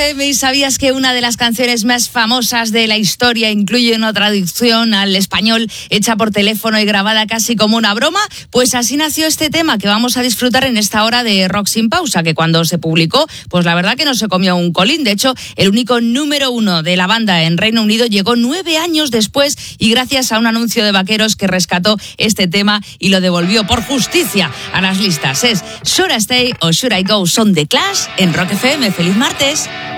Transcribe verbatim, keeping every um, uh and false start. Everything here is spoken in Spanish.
F M. ¿Y sabías que una de las canciones más famosas de la historia incluye una traducción al español hecha por teléfono y grabada casi como una broma? Pues así nació este tema que vamos a disfrutar en esta hora de Rock Sin Pausa, que cuando se publicó, pues la verdad que no se comió un colín. De hecho, el único número uno de la banda en Reino Unido llegó nueve años después y gracias a un anuncio de vaqueros que rescató este tema y lo devolvió por justicia a las listas. Es Should I Stay o Should I Go, son The Clash en Rock F M. ¡Feliz martes!